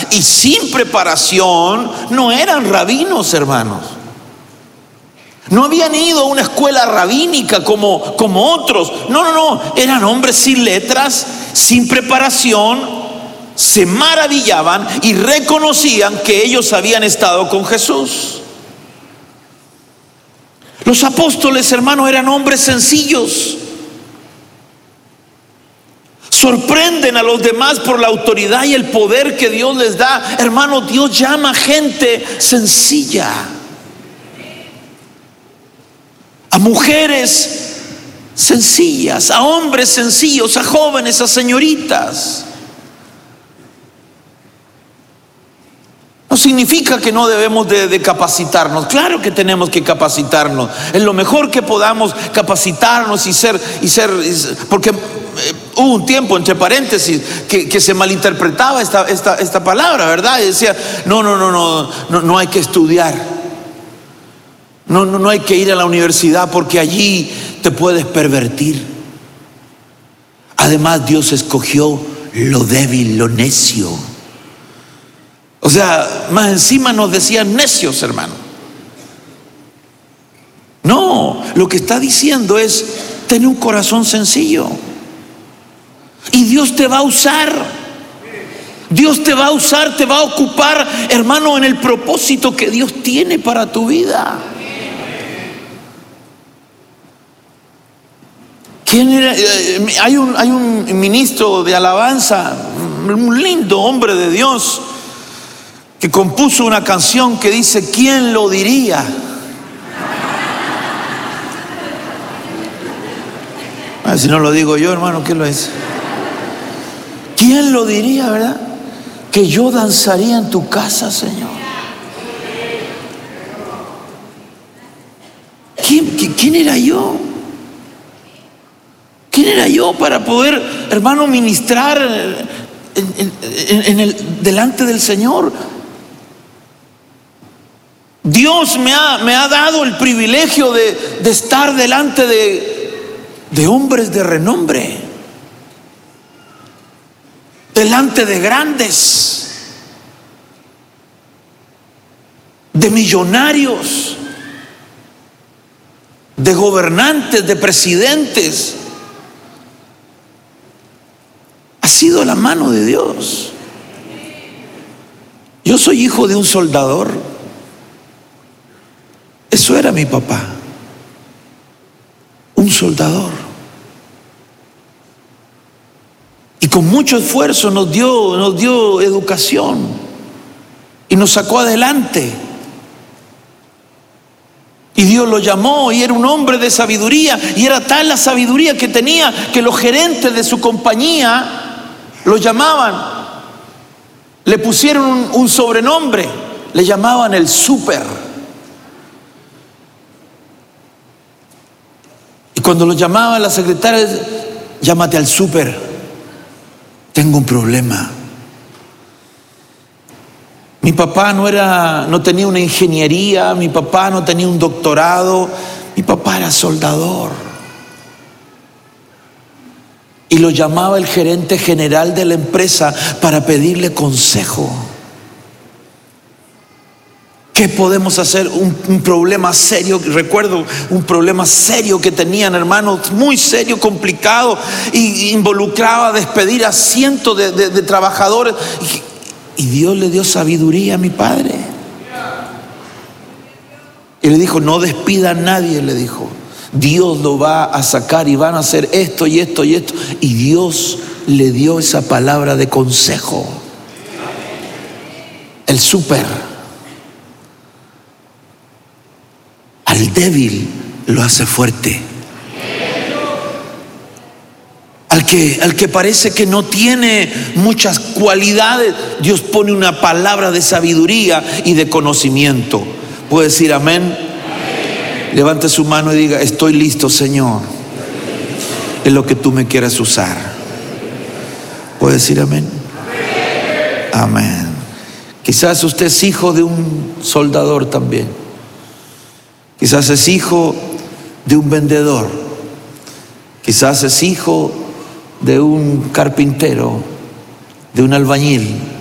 y sin preparación no eran rabinos, hermanos. No habían ido a una escuela rabínica como otros. No, eran hombres sin letras, sin preparación. Se maravillaban y reconocían que ellos habían estado con Jesús. Los apóstoles, hermanos, eran hombres sencillos. Sorprenden a los demás por la autoridad y el poder que Dios les da. Hermano, Dios llama a gente sencilla, a mujeres sencillas, a hombres sencillos, a jóvenes, a señoritas. No significa que no debemos de capacitarnos. Claro que tenemos que capacitarnos. Es lo mejor que podamos capacitarnos y ser, porque hubo un tiempo, entre paréntesis, que se malinterpretaba esta palabra, ¿verdad? Y decía, no hay que estudiar. No hay que ir a la universidad porque allí te puedes pervertir. Además, Dios escogió lo débil, lo necio. O sea, más encima nos decían necios, hermano. No, lo que está diciendo es, ten un corazón sencillo. Y Dios te va a usar. Dios te va a usar, te va a ocupar, hermano, en el propósito que Dios tiene para tu vida. ¿Quién era? Hay un ministro de alabanza, un lindo hombre de Dios, que compuso una canción que dice, ¿quién lo diría? Si no lo digo yo, hermano, ¿quién lo dice? ¿Quién lo diría, verdad? Que yo danzaría en tu casa, Señor. ¿Quién era yo? ¿Quién era yo para poder, hermano, ministrar delante del Señor? Dios me ha dado el privilegio de estar delante de hombres de renombre, delante de grandes, de millonarios, de gobernantes, de presidentes. Ha sido la mano de Dios. Yo soy hijo de un soldador. Eso era mi papá, un soldador. Y con mucho esfuerzo nos dio educación y nos sacó adelante. Y Dios lo llamó y era un hombre de sabiduría, y era tal la sabiduría que tenía que los gerentes de su compañía lo llamaban, le pusieron un sobrenombre, le llamaban el súper. Y cuando lo llamaban la secretaria, llámate al súper, tengo un problema. Mi papá no tenía una ingeniería, mi papá no tenía un doctorado, mi papá era soldador. Y lo llamaba el gerente general de la empresa para pedirle consejo. ¿Qué podemos hacer? Un problema serio, recuerdo un problema serio que tenían, hermanos, muy serio, complicado, y involucraba despedir a cientos de trabajadores. Y Dios le dio sabiduría a mi padre. Y le dijo, no despida a nadie, le dijo. Dios lo va a sacar y van a hacer esto y esto y esto. Y Dios le dio esa palabra de consejo. El súper. Al débil lo hace fuerte. Al que parece que no tiene muchas cualidades, Dios pone una palabra de sabiduría y de conocimiento. ¿Puede decir amén? Amén. Levante su mano y diga, estoy listo, Señor, en lo que tú me quieras usar. ¿Puede decir amén? Amén. Amén. Quizás usted es hijo de un soldador también. Quizás es hijo de un vendedor. Quizás es hijo de un carpintero, de un albañil.